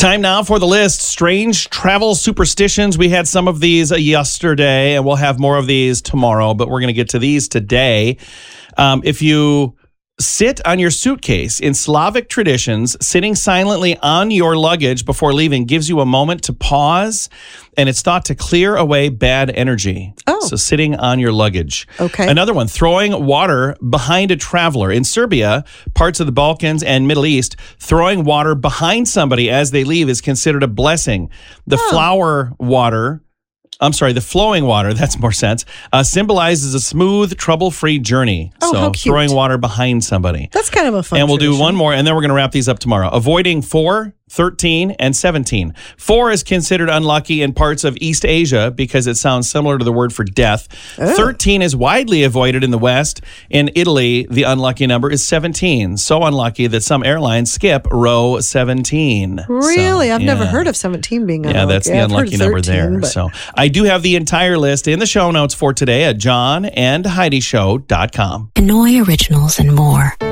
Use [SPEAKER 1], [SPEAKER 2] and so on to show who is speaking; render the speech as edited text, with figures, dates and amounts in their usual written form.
[SPEAKER 1] Time now for the list. Strange travel superstitions. We had some of these yesterday, and we'll have more of these tomorrow, but we're going to get to these today. If you sit on your suitcase, in Slavic traditions, sitting silently on your luggage before leaving gives you a moment to pause, and it's thought to clear away bad energy.
[SPEAKER 2] Oh.
[SPEAKER 1] So sitting on your luggage.
[SPEAKER 2] Okay.
[SPEAKER 1] Another one, throwing water behind a traveler. In Serbia, parts of the Balkans and Middle East, throwing water behind somebody as they leave is considered a blessing. The flowing water, that's more sense, symbolizes a smooth, trouble-free journey.
[SPEAKER 2] Oh,
[SPEAKER 1] so
[SPEAKER 2] how cute.
[SPEAKER 1] throwing water behind somebody.
[SPEAKER 2] That's kind of a fun
[SPEAKER 1] And we'll do
[SPEAKER 2] tradition.
[SPEAKER 1] one more, and then we're going to wrap these up tomorrow. Avoiding 4, 13, and 17. 4 is considered unlucky in parts of East Asia because it sounds similar to the word for death.
[SPEAKER 2] Oh.
[SPEAKER 1] 13 is widely avoided in the West. In Italy, the unlucky number is 17. So unlucky that some airlines skip row 17.
[SPEAKER 2] Really?
[SPEAKER 1] So,
[SPEAKER 2] I've never heard of 17 being unlucky.
[SPEAKER 1] Yeah, that's the
[SPEAKER 2] I've heard
[SPEAKER 1] unlucky number
[SPEAKER 2] 13,
[SPEAKER 1] there.
[SPEAKER 2] but-
[SPEAKER 1] So I do have the entire list in the show notes for today at johnandheidishow.com.
[SPEAKER 3] Hanoi Originals and more.